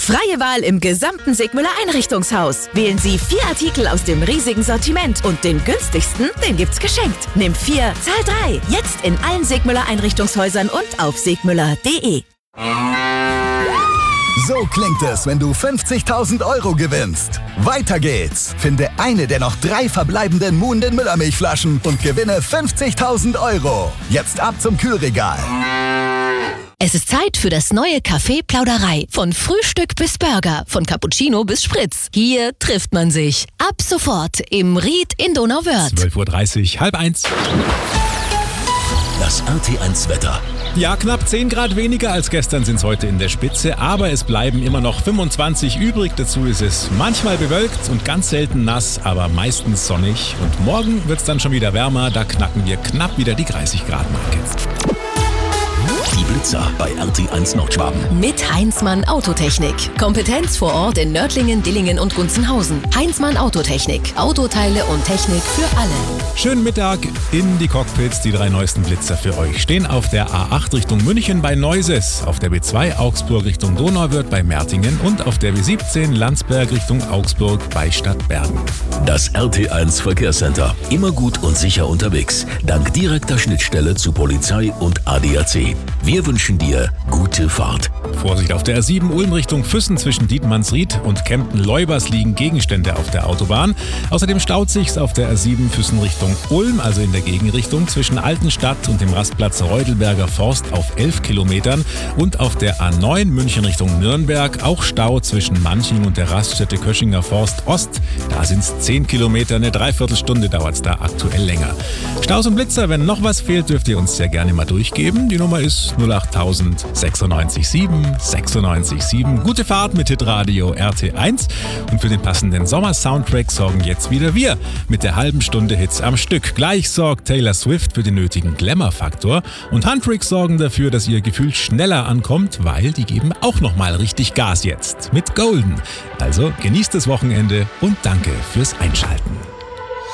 Freie Wahl im gesamten Sigmüller Einrichtungshaus. Wählen Sie 4 Artikel aus dem riesigen Sortiment und den günstigsten, den gibt's geschenkt. Nimm 4, zahl 3. Jetzt in allen Sigmüller Einrichtungshäusern und auf sigmüller.de. So klingt es, wenn du 50.000 € gewinnst. Weiter geht's. Finde eine der noch 3 verbleibenden Muhnden Müllermilchflaschen und gewinne 50.000 €. Jetzt ab zum Kühlregal. Es ist Zeit für das neue Café Plauderei. Von Frühstück bis Burger, von Cappuccino bis Spritz. Hier trifft man sich. Ab sofort im Ried in Donauwörth. 12:30 Uhr, 12:30. Das RT1 Wetter. Ja, knapp 10 Grad weniger als gestern sind es heute in der Spitze, aber es bleiben immer noch 25 übrig. Dazu ist es manchmal bewölkt und ganz selten nass, aber meistens sonnig. Und morgen wird es dann schon wieder wärmer, da knacken wir knapp wieder die 30 Grad Marke. Die Blitzer bei RT1 Nordschwaben. Mit Heinzmann Autotechnik. Kompetenz vor Ort in Nördlingen, Dillingen und Gunzenhausen. Heinzmann Autotechnik. Autoteile und Technik für alle. Schönen Mittag in die Cockpits. Die 3 neuesten Blitzer für euch stehen auf der A8 Richtung München bei Neuses, auf der B2 Augsburg Richtung Donauwörth bei Mertingen und auf der B17 Landsberg Richtung Augsburg bei Stadtbergen. Das RT1 Verkehrscenter. Immer gut und sicher unterwegs. Dank direkter Schnittstelle zu Polizei und ADAC. Wir wünschen dir gute Fahrt. Vorsicht auf der A7 Ulm Richtung Füssen zwischen Dietmannsried und Kempten-Leubers liegen Gegenstände auf der Autobahn. Außerdem staut sich's auf der A7 Füssen Richtung Ulm, also in der Gegenrichtung, zwischen Altenstadt und dem Rastplatz Reudelberger Forst auf 11 Kilometern und auf der A9 München Richtung Nürnberg auch Stau zwischen Manching und der Raststätte Köschinger Forst Ost. Da sind's 10 Kilometer, eine Dreiviertelstunde dauert's da aktuell länger. Staus und Blitzer, wenn noch was fehlt, dürft ihr uns sehr gerne mal durchgeben. Die Nummer ist 08000 96 7 96 7. Gute Fahrt mit Hitradio RT1 und für den passenden Sommer-Soundtrack sorgen jetzt wieder wir mit der halben Stunde Hits am Stück. Gleich sorgt Taylor Swift für den nötigen Glamour-Faktor und Handtricks sorgen dafür, dass ihr gefühlt schneller ankommt, weil die geben auch nochmal richtig Gas jetzt mit Golden. Also genießt das Wochenende und danke fürs Einschalten.